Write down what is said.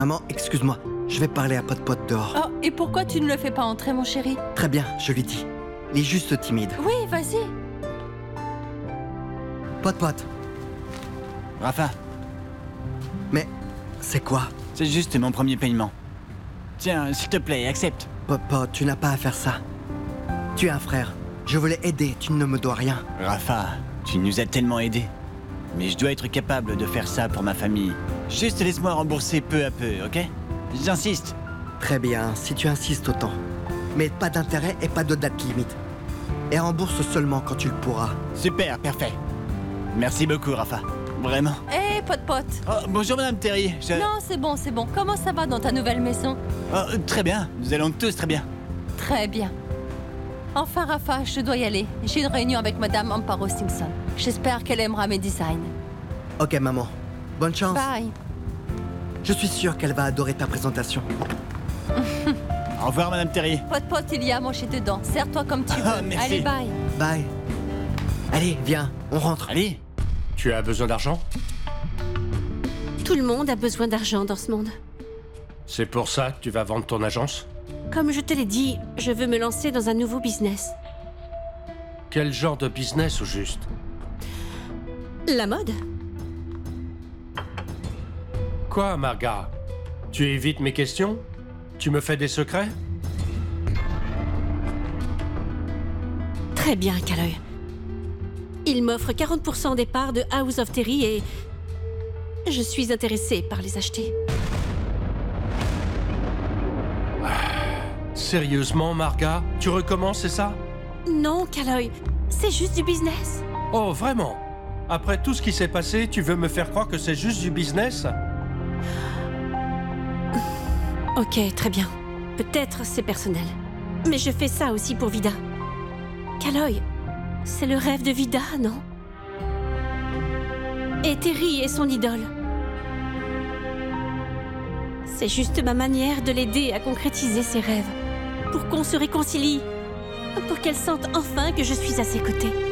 Maman, excuse-moi. Je vais parler à Pot dehors. Oh, et pourquoi tu ne le fais pas entrer, mon chéri? Très bien, je lui dis. Il est juste timide. Oui, vas-y. Pot. Rafa, Mais c'est quoi? c'est juste mon premier paiement. Tiens, s'il te plaît, accepte. Pot, tu n'as pas à faire ça. Tu es un frère. Je voulais aider, tu ne me dois rien. Rafa, tu nous as tellement aidés. Mais je dois être capable de faire ça pour ma famille. Juste laisse-moi rembourser peu à peu, ok? J'insiste. Très bien, si tu insistes autant. Mais pas d'intérêt et pas de date limite. Et rembourse seulement quand tu le pourras. Super, parfait. Merci beaucoup, Rafa. Vraiment. Hé, Pot. Oh, bonjour, Madame Terry. Non, c'est bon. Comment ça va dans ta nouvelle maison? Oh, très bien. Nous allons tous très bien. Très bien. Enfin, Rafa, je dois y aller. J'ai une réunion avec Madame Amparo Simpson. J'espère qu'elle aimera mes designs. Ok, maman. Bonne chance. Bye. Je suis sûr qu'elle va adorer ta présentation. Au revoir, Madame Terry. Pot, il y a à manger dedans. Sers-toi comme tu veux. Oh, merci. Allez, bye. Bye. Allez, viens, on rentre. Allez. Tu as besoin d'argent? Tout le monde a besoin d'argent dans ce monde. C'est pour ça que tu vas vendre ton agence? Comme je te l'ai dit, je veux me lancer dans un nouveau business. Quel genre de business au juste? La mode? Quoi, Marga? Tu évites mes questions? Tu me fais des secrets? Très bien, Caloy. Il m'offre 40% des parts de House of Terry et... je suis intéressée par les acheter. Sérieusement, Marga? Tu recommences, c'est ça? Non, Caloy, c'est juste du business. Oh, vraiment? Après tout ce qui s'est passé, tu veux me faire croire que c'est juste du business? Ok, très bien. Peut-être c'est personnel. Mais je fais ça aussi pour Vida. Caloy, c'est le rêve de Vida, non? Et Terry est son idole. C'est juste ma manière de l'aider à concrétiser ses rêves. Pour qu'on se réconcilie. Pour qu'elle sente enfin que je suis à ses côtés.